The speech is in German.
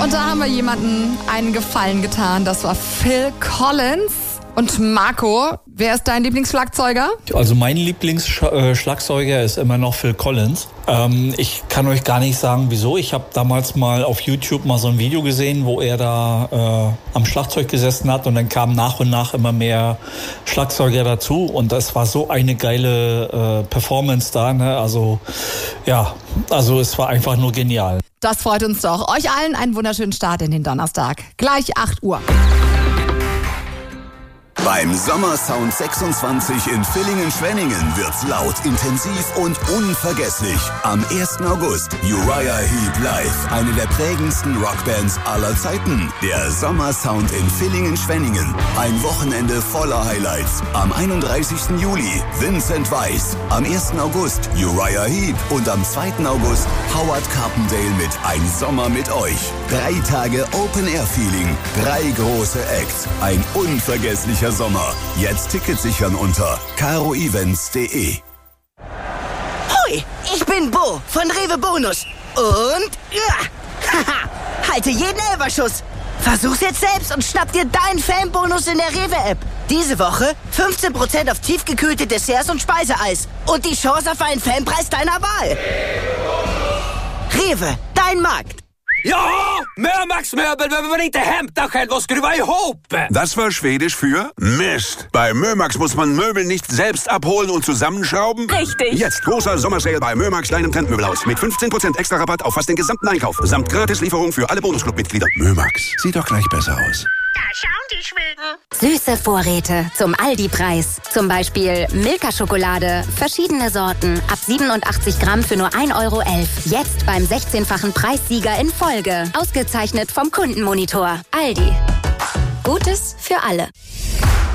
Und da haben wir jemanden einen Gefallen getan. Das war Phil Collins. Und Marco, wer ist dein Lieblingsschlagzeuger? Also mein Lieblingsschlagzeuger ist immer noch Phil Collins. Ich kann euch gar nicht sagen, wieso. Ich habe damals mal auf YouTube mal so ein Video gesehen, wo er da am Schlagzeug gesessen hat und dann kamen nach und nach immer mehr Schlagzeuger dazu und das war so eine geile Performance da, ne? Also es war einfach nur genial. Das freut uns doch. Euch allen einen wunderschönen Start in den Donnerstag. Gleich 8 Uhr. Beim Sommersound 26 in Villingen-Schwenningen wird's laut, intensiv und unvergesslich. Am 1. August Uriah Heep live, eine der prägendsten Rockbands aller Zeiten. Der Sommersound in Villingen-Schwenningen, ein Wochenende voller Highlights. Am 31. Juli Vincent Weiss, am 1. August Uriah Heep und am 2. August Howard Carpendale mit Ein Sommer mit euch. 3 Tage Open-Air-Feeling, 3 große Acts, ein unvergesslicher Sommer. Jetzt Tickets sichern unter caroevents.de. Hoi, ich bin Bo von Rewe Bonus. Und halte jeden Elferschuss. Versuch's jetzt selbst und schnapp dir deinen Fanbonus in der Rewe-App. Diese Woche 15% auf tiefgekühlte Desserts und Speiseeis. Und die Chance auf einen Fanpreis deiner Wahl. Rewe, dein Markt. Ja, Mömax-möbel behöver man inte hämta själv och skruva ihop. Das war Schwedisch für Mist. Bei Mömax muss man Möbel nicht selbst abholen und zusammenschrauben. Richtig. Jetzt großer Sommersale bei Mömax kleinem Trendmöbelhaus mit 15% extra Rabatt auf fast den gesamten Einkauf. Samt Gratislieferung für alle Bonusclub-Mitglieder. Mömax, sieht doch gleich besser aus. Da schauen die Schweden. Süße Vorräte zum Aldi-Preis. Zum Beispiel Milka-Schokolade, verschiedene Sorten, ab 87 Gramm für nur 1,11 Euro. Jetzt beim 16-fachen Preissieger in Folge. Ausgezeichnet vom Kundenmonitor. Aldi. Gutes für alle.